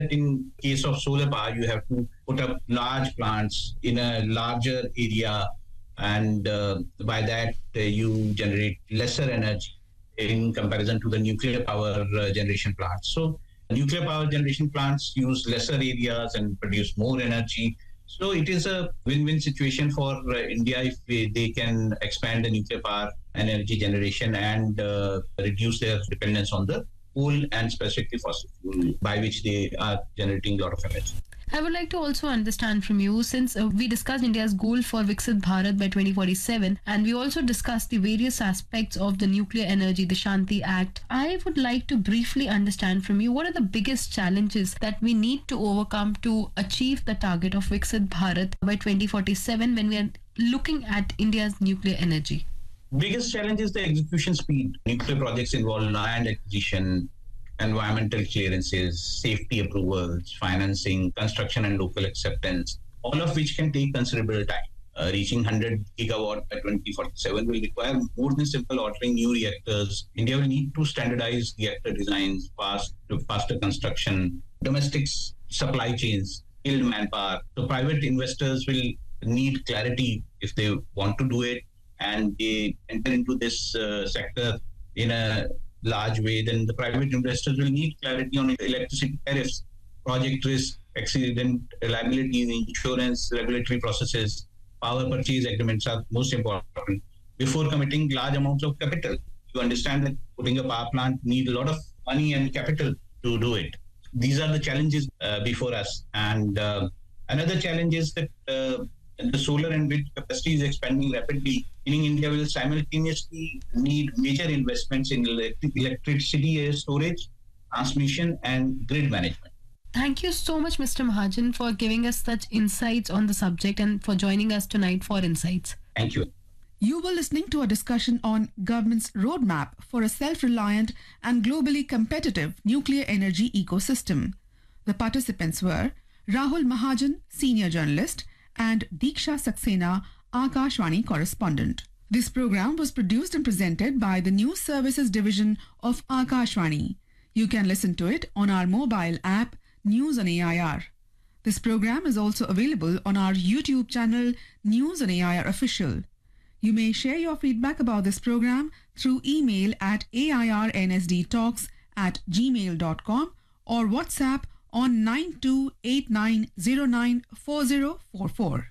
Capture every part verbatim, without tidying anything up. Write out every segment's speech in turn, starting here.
in case of solar power, you have to put up large plants in a larger area, and uh, by that uh, you generate lesser energy in comparison to the nuclear power uh, generation plants. So nuclear power generation plants use lesser areas and produce more energy. So it is a win-win situation for uh, India if we, they can expand the nuclear power and energy generation and uh, reduce their dependence on the coal and specifically fossil fuel, by which they are generating a lot of energy. I would like to also understand from you, since uh, we discussed India's goal for Viksit Bharat by twenty forty-seven, and we also discussed the various aspects of the nuclear energy, the Shanti Act. I would like to briefly understand from you, what are the biggest challenges that we need to overcome to achieve the target of Viksit Bharat by twenty forty-seven when we are looking at India's nuclear energy? Biggest challenge is the execution speed. Nuclear projects involve land acquisition, environmental clearances, safety approvals, financing, construction and local acceptance, all of which can take considerable time. Uh, reaching one hundred gigawatt by twenty forty-seven will require more than simple ordering new reactors. India will need to standardize reactor designs, fast, faster construction, domestic supply chains, skilled manpower. So private investors will need clarity if they want to do it, and they enter into this uh, sector in a large way. Then the private investors will need clarity on electricity tariffs, project risk, accident liability, insurance, regulatory processes. Power purchase agreements are most important before committing large amounts of capital. You understand that putting a power plant need a lot of money and capital to do it. These are the challenges uh, before us. And uh, another challenge is that uh, the solar and wind capacity is expanding rapidly, meaning India will simultaneously need major investments in electric, electricity storage, transmission, and grid management. Thank you so much, Mister Mahajan, for giving us such insights on the subject and for joining us tonight for Insights. Thank you. You were listening to a discussion on government's roadmap for a self-reliant and globally competitive nuclear energy ecosystem. The participants were Rahul Mahajan, senior journalist, and Diksha Saxena, Akashvani correspondent. This program was produced and presented by the News Services Division of Akashvani. You can listen to it on our mobile app, News on A I R. This program is also available on our YouTube channel, News on A I R Official. You may share your feedback about this program through email at airnsdtalks at gmail dot com or WhatsApp on nine two eight nine zero nine four zero four four.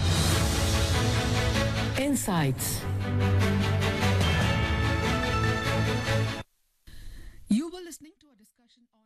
Insights. You were listening to a discussion on